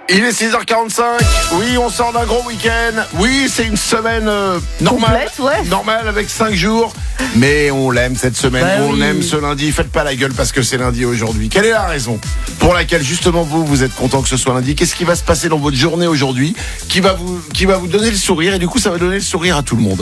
Il est 6h45. Oui, on sort d'un gros week-end. Oui, c'est une semaine normale. Complète, ouais. Normale avec 5 jours. Mais on l'aime cette semaine. On oui. aime ce lundi. Faites pas la gueule parce que c'est lundi aujourd'hui. Quelle est la raison pour laquelle justement vous êtes content que ce soit lundi? Qu'est-ce qui va se passer dans votre journée aujourd'hui qui va vous donner le sourire? Et du coup, ça va donner le sourire à tout le monde.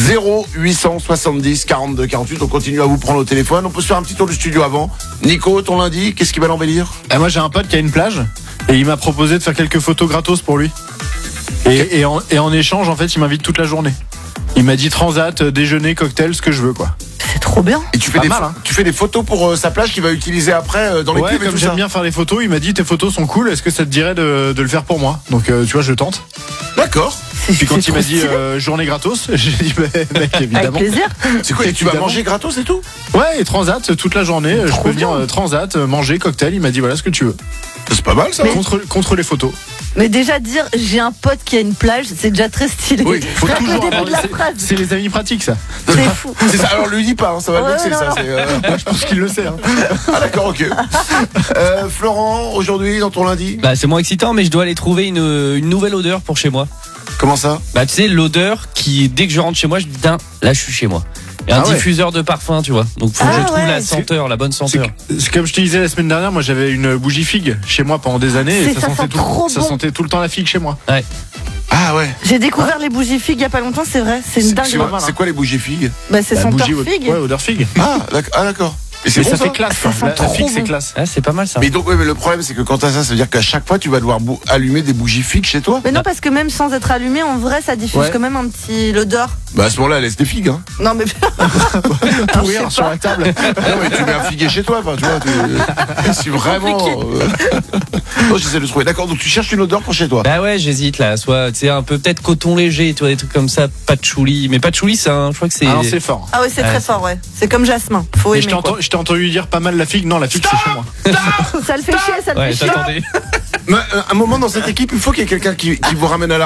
0870 42 48. On continue à vous prendre au téléphone. On peut se faire un petit tour du studio avant. Nico, ton lundi, qu'est-ce qui va l'embellir? Moi j'ai un pote qui a une plage et il m'a proposé de faire quelques photos gratos pour lui. Et en échange, en fait, il m'invite toute la journée. Il m'a dit transat, déjeuner, cocktail, ce que je veux, quoi. C'est trop bien. Et tu fais, tu fais des photos pour sa plage qu'il va utiliser après dans les pubs et comme tout j'aime ça. bien faire les photos, il m'a dit tes photos sont cool, est-ce que ça te dirait de le faire pour moi? Donc tu vois, je tente. D'accord. Puis quand il m'a dit journée gratos, j'ai dit mec, évidemment. Avec plaisir. C'est quoi? Et tu vas manger gratos et tout? Ouais, et transat toute la journée, je peux venir transat, manger, cocktail, il m'a dit voilà ce que tu veux. C'est pas mal ça. Contre les photos. Mais déjà dire j'ai un pote qui a une plage, c'est déjà très stylé. Oui, faut Rien que toujours le début de la C'est phrase. les amis pratiques, ça. C'est fou. C'est ça. Alors lui dis pas, hein, ça va le Ouais, vexer non, ça. non. C'est, Moi, je pense qu'il le sait. Hein. Ah d'accord, ok. Florent, aujourd'hui dans ton lundi. Bah c'est moins excitant, mais je dois aller trouver une nouvelle odeur pour chez moi. Comment ça? Bah tu sais, l'odeur qui, dès que je rentre chez moi, je dis putain, là je suis chez moi. Et un diffuseur de parfum, tu vois. Donc faut que je trouve la senteur, la bonne senteur. C'est comme je te disais la semaine dernière, moi j'avais une bougie figue chez moi pendant des années et Ça sent trop ça bon. sentait tout le temps la figue chez moi. Ah ouais. J'ai découvert les bougies figues il y a pas longtemps, c'est vrai, c'est une dingue. C'est quoi les bougies figues? Bah c'est senteur Bougie, figue. ouais, odeur figue. Ah d'accord. Et c'est Mais bon ça fait classe. Ça sent La trop figue c'est bon. classe. Ah, c'est pas mal ça. Mais donc ouais, mais le problème c'est que quand t'as ça, ça veut dire qu'à chaque fois tu vas devoir allumer des bougies figues chez toi. Mais non, parce que même sans être allumé, en vrai, ça diffuse Ouais. quand même un petit l'odeur. Bah à ce moment-là, laisse des figues. Hein. Non mais Pourrir sur la table. Non mais tu mets un figuier chez toi, enfin tu vois. Si vraiment. Non, j'essaie de trouver. D'accord, donc tu cherches une odeur pour chez toi. Bah ouais, j'hésite là. Soit tu sais un peu peut-être coton léger, tu vois, des trucs comme ça, patchouli. Mais patchouli, c'est je crois que c'est. Ah non, c'est fort. ah ouais, c'est très fort, ouais. C'est comme jasmin. Faut Mais aimer. je t'ai entendu dire pas mal la figue. Non, la figue c'est chez moi. Ça le fait chier, ça le Ouais, fait chier. t'attendais. Mais, un moment dans cette équipe, il faut qu'il y ait quelqu'un qui vous ramène à la